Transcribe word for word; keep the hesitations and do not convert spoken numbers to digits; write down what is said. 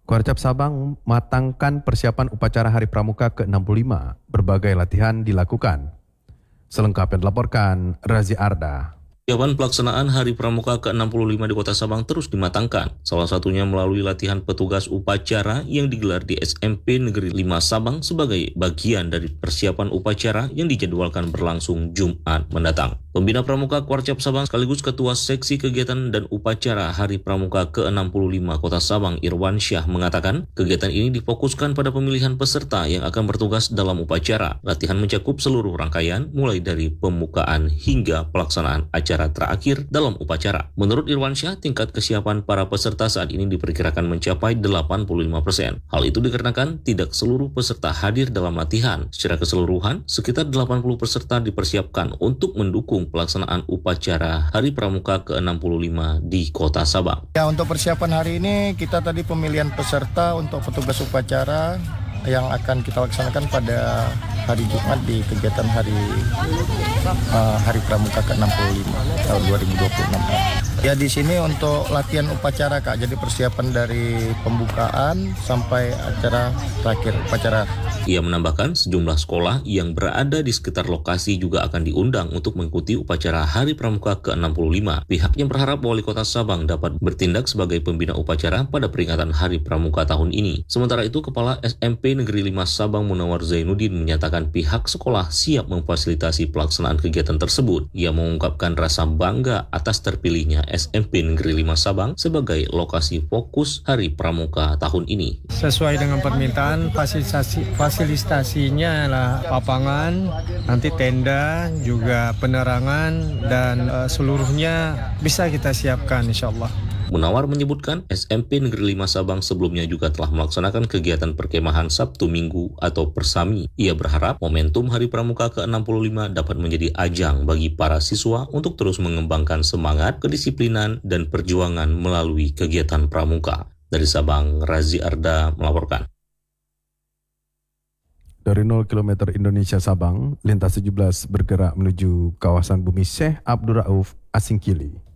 Kuarcap Sabang matangkan persiapan upacara Hari Pramuka ke enam puluh lima. Berbagai latihan dilakukan. Selengkapnya dilaporkan Razi Arda. Persiapan pelaksanaan Hari Pramuka ke enam puluh lima di Kota Sabang terus dimatangkan, salah satunya melalui latihan petugas upacara yang digelar di S M P Negeri lima Sabang sebagai bagian dari persiapan upacara yang dijadwalkan berlangsung Jumat mendatang. Pembina Pramuka Kuarcap Sabang sekaligus Ketua Seksi Kegiatan dan Upacara Hari Pramuka ke enam puluh lima Kota Sabang Irwan Syah mengatakan, kegiatan ini difokuskan pada pemilihan peserta yang akan bertugas dalam upacara. Latihan mencakup seluruh rangkaian mulai dari pembukaan hingga pelaksanaan acara terakhir dalam upacara. Menurut Irwan Syah, tingkat kesiapan para peserta saat ini diperkirakan mencapai delapan puluh lima persen. Hal itu dikarenakan tidak seluruh peserta hadir dalam latihan. Secara keseluruhan, sekitar delapan puluh peserta dipersiapkan untuk mendukung pelaksanaan upacara Hari Pramuka ke enam puluh lima di Kota Sabang. Ya, untuk persiapan hari ini kita tadi pemilihan peserta untuk petugas upacara yang akan kita laksanakan pada hari Jumat di kegiatan hari uh, Hari Pramuka ke enam puluh lima tahun dua ribu dua puluh enam. Ya, di sini untuk latihan upacara, Kak. Jadi persiapan dari pembukaan sampai acara terakhir upacara. Ia menambahkan sejumlah sekolah yang berada di sekitar lokasi juga akan diundang untuk mengikuti upacara Hari Pramuka ke enam puluh lima. Pihaknya berharap Wali Kota Sabang dapat bertindak sebagai pembina upacara pada peringatan Hari Pramuka tahun ini. Sementara itu, Kepala S M P Negeri lima Sabang Munawar Zainuddin menyatakan pihak sekolah siap memfasilitasi pelaksanaan kegiatan tersebut. Ia mengungkapkan rasa bangga atas terpilihnya S M P Negeri lima Sabang sebagai lokasi fokus Hari Pramuka tahun ini. Sesuai dengan permintaan, fasilitasi fasilitasinya adalah papangan, nanti tenda, juga penerangan, dan uh, seluruhnya bisa kita siapkan insya Allah. Munawar menyebutkan S M P Negeri lima Sabang sebelumnya juga telah melaksanakan kegiatan perkemahan Sabtu Minggu atau Persami. Ia berharap momentum Hari Pramuka ke enam puluh lima dapat menjadi ajang bagi para siswa untuk terus mengembangkan semangat, kedisiplinan, dan perjuangan melalui kegiatan Pramuka. Dari Sabang, Razi Arda melaporkan. Dari nol kilometer Indonesia Sabang, lintas tujuh belas bergerak menuju kawasan Bumi Syekh Abdul Rauf Asingkili.